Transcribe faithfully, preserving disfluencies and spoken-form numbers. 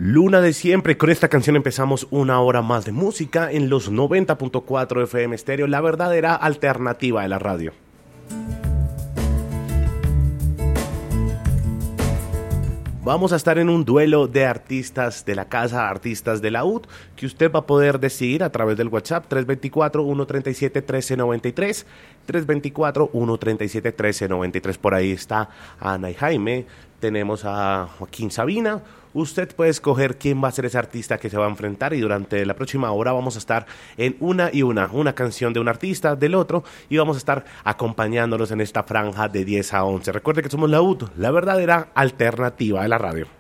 Luna de siempre, con esta canción empezamos una hora más de música en los noventa punto cuatro F M Stereo, la verdadera alternativa de la radio. Vamos a estar en un duelo de artistas de la casa, artistas de la U T, que usted va a poder decidir a través del WhatsApp tres dos cuatro, uno tres siete, uno tres nueve tres, tres dos cuatro, uno tres siete, uno tres nueve tres. Por ahí está Ana y Jaime, tenemos a Joaquín Sabina. Usted puede escoger quién va a ser ese artista que se va a enfrentar y durante la próxima hora vamos a estar en una y una, una canción de un artista, del otro, y vamos a estar acompañándonos en esta franja de diez a once. Recuerde que somos la U T, la verdadera alternativa de la radio.